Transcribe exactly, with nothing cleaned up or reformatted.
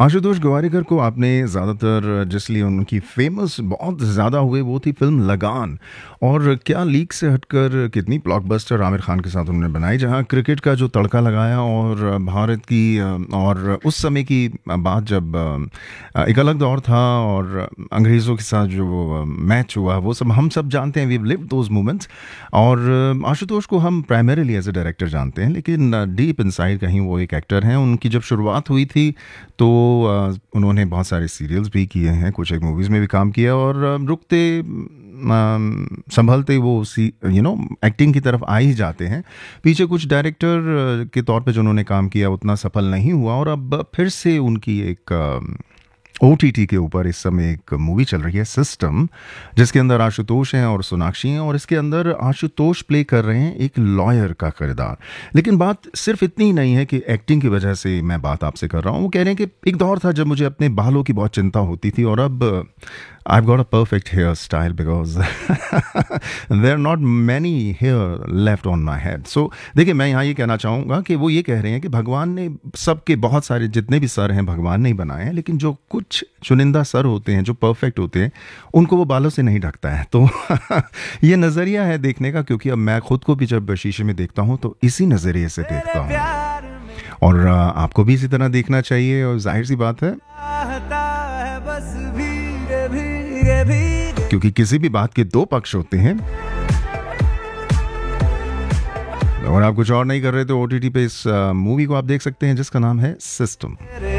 आशुतोष गोवारिकर को आपने ज़्यादातर जिसलिए उनकी फेमस बहुत ज़्यादा हुए वो थी फ़िल्म लगान। और क्या लीक से हटकर कितनी ब्लॉकबस्टर आमिर खान के साथ उन्होंने बनाई, जहां क्रिकेट का जो तड़का लगाया और भारत की और उस समय की बात जब एक अलग दौर था और अंग्रेज़ों के साथ जो मैच हुआ वो सब हम सब जानते हैं, we have lived those moments. और आशुतोष को हम प्राइमरीली एज ए डायरेक्टर जानते हैं, लेकिन डीप इनसाइड कहीं वो एक एक्टर हैं। उनकी जब शुरुआत हुई थी तो uh, उन्होंने बहुत सारे सीरियल्स भी किए हैं, कुछ एक मूवीज़ में भी काम किया और uh, रुकते uh, संभलते वो उसी यू नो एक्टिंग की तरफ आ ही जाते हैं। पीछे कुछ डायरेक्टर uh, के तौर पे जो उन्होंने काम किया उतना सफल नहीं हुआ और अब फिर से उनकी एक uh, ओ टी टी के ऊपर इस समय एक मूवी चल रही है सिस्टम, जिसके अंदर आशुतोष हैं और सोनाक्षी हैं और इसके अंदर आशुतोष प्ले कर रहे हैं एक लॉयर का किरदार। लेकिन बात सिर्फ इतनी ही नहीं है कि एक्टिंग की वजह से मैं बात आपसे कर रहा हूँ। वो कह रहे हैं कि एक दौर था जब मुझे अपने बालों की बहुत चिंता होती थी और अब I've got a perfect hairstyle because there are not many hair left on my head. So देखिए, मैं यहाँ ये कहना चाहूँगा कि वो ये कह रहे हैं कि भगवान ने सबके बहुत सारे जितने भी सर हैं भगवान ने ही बनाए हैं, लेकिन जो कुछ चुनिंदा सर होते हैं जो परफेक्ट होते हैं उनको वो बालों से नहीं ढकता है। तो ये नज़रिया है देखने का, क्योंकि अब मैं खुद को भी जब शीशे में देखता हूँ तो इसी नज़रिए से देखता हूँ और आपको भी इसी तरह देखना चाहिए। और जाहिर सी बात है क्योंकि किसी भी बात के दो पक्ष होते हैं। और आप कुछ और नहीं कर रहे तो ओ टी टी पे इस मूवी को आप देख सकते हैं जिसका नाम है सिस्टम।